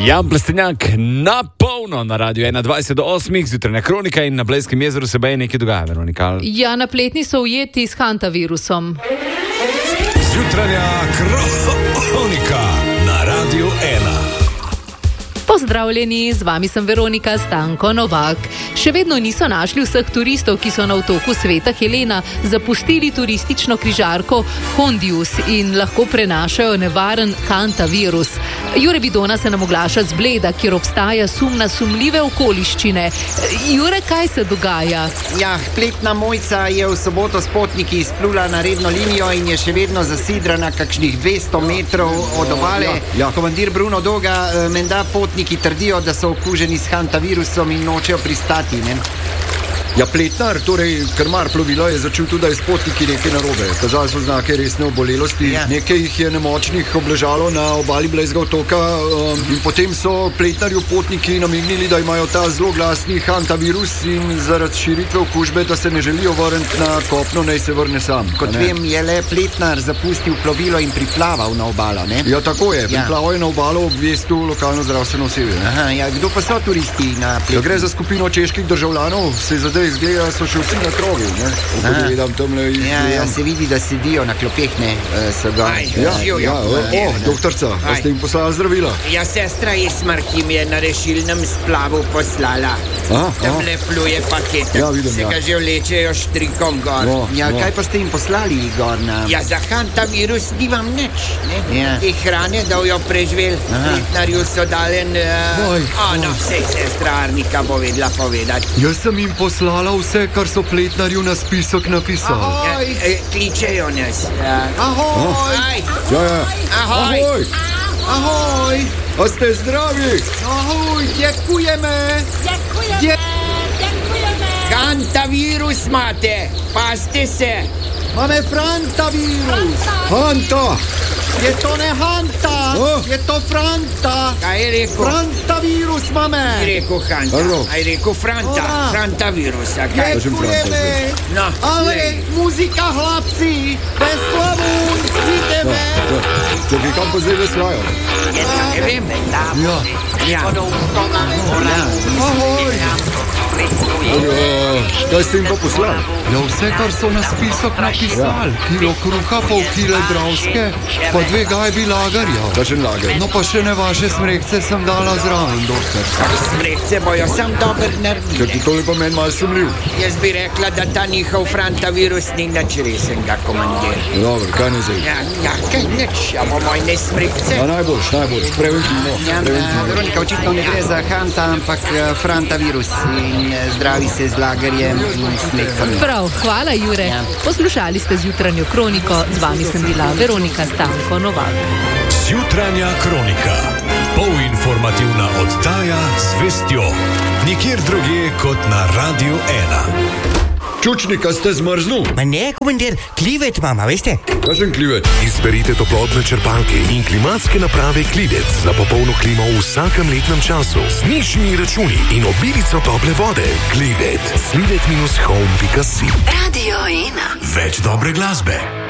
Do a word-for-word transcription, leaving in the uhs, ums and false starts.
Jan Plestenjak na polno na radiu ena dvajset do osmih, zjutrajna kronika in na Blejskem jezeru se baje nekaj dogaja, Veronika. Ja, napletni so ujeti s hantavirusom. Zjutrajna kronika na radiu ena. Pozdravljeni, z vami sem Veronika Stanko Novak. Še vedno niso našli vseh turistov, ki so na otoku Sveta Helena zapustili turistično križarko Hondius in lahko prenašajo nevaren hantavirus. Jure Vidona se nam oglaša z Bleda, kjer obstaja sum na sumljive okoliščine. Jure, kaj se dogaja? Ja, pletna Mojca je v soboto s potniki izplula na redno linijo in je še vedno zasidrana kakšnih dvesto metrov od obale. Ja, ja. Komandir Bruno Doga, menda potniki trdijo, da so okuženi s hantavirusom in nočejo pristati, ne? Ja, pletnar, torej krmar plovila, je začel tudi, da je s potniki nekaj narobe. Kazali so znake resne obolelosti, ja. Nekaj jih je nemočnih obležalo na obali Blejskega otoka um, in potem so pletnarju potniki namignili, da imajo ta zelo glasni hantavirus in zaradi širitve okužbe, da se ne želijo vrniti na kopno, naj se vrne sam. Kot vem, je le pletnar zapustil plovilo in priplaval na obalo, ne? Ja, tako je. Ja. Priplaval je na obalo, obvestil lokalno zdravstveno osebje. Aha, ja, kdo pa so turisti na pletni? Ja, gre za skupino čeških državljanov, se zdaj izgleda, so še vsi na krogu, ne? Gledam tamle in ja, ja, se vidi, da sedijo na klopeh, ne? So ga... Aj, ja, ja, ja, o, o, doktorca, da ste jim poslali zdravila. Ja, sestra Esmar, ki mi je na rešilnem splavu poslala. A, Tamle pluje paketek. Ja, vidim, se ja. ga že vlečejo štrikom gor. No, Ja, no. kaj pa ste jim poslali, Igor, na... Ja, za hantavirus nimam nič, ne? Ja. Te hrane, da jo preživel. Pletnarju so dalen... Uh, Oj, o, no, sej sestra Arnika bo vedela povedati. Jaz sem jim poslala vse, kar so pletnarju na spisek napisali. Ja, e, kličejo nas. Ja. Ahoj! Aj, Ja, ja. ahoj! Ahoj! Ahoj! A ste zdravi? Ahoj, děkujeme! Děkujeme, děkujeme. Hantavirus imate, pazite se. Máme Frantavirus! Hanta! Je to ne Hanta! O. Je to Franta! Kaj je rekel? Frantavirus máme! Aj rekel Hanta, Dobro. aj rekel Franta, Ora. Frantavirus, a kaj? Kažem Franta Děkujeme! zdaj. No, Ale lej. muzika hlapci! Bez slavun! Ideme! Čakaj, kam pa zdaj veslajo? Ne vem. Ja. Ja. Ahoj! Uh, kaj ste jim pa poslali? Ja, vse, kar so na spisek napisali. Kilo kruha, pol kile dravske, pa dve gajbi lagarja. Kakšen lager? No pa še ne vaše smrekce sem dala zraven, doktor. Smrekce bojo sam dober Ker naredili. ti tole pa meni malo sumljiv. Jaz bi rekla, da ta njihov Frantavirus ni nič resenga, komandir. Dobro, kaj ne zdaj? Ja, ja, kaj nič, ja bomo ne smrekce. A najboljš, najboljš, preventivno. Ja, preventivno. Veronika, očitno ne gre za Hanta, ampak eh, Frantavirus in eh, zdravi se z lagerjem in smekcami. Prav, hvala Jure. Ja. Poslušali ste zjutranjo kroniko, z vami sem bila Veronika Stanko Novak. Zjutrajna kronika. Polinformativna oddaja z vestjo. Nikjer drugje kot na radiu ena. Čučnika ste zmrznul? Ma ne, komandir, klivet mama, veste? Kakšen klivet? Izberite toplotne črpalke in klimatske naprave Klivec za popolno klimo v vsakem letnem času. Z nižjimi računi in obilico tople vode. Klivet. klivet dash home pika si. Radio ena. Več dobre glasbe.